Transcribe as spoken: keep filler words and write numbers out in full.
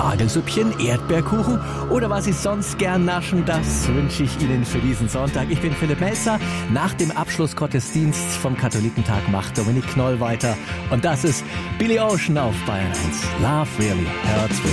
Spargelsüppchen, Erdbeerkuchen oder was Sie sonst gern naschen, das wünsche ich Ihnen für diesen Sonntag. Ich bin Philipp Melzer. Nach dem Abschlussgottesdienst vom Katholikentag macht Dominik Knoll weiter. Und das ist Billy Ocean auf Bayern eins. Love Really Hurts Really.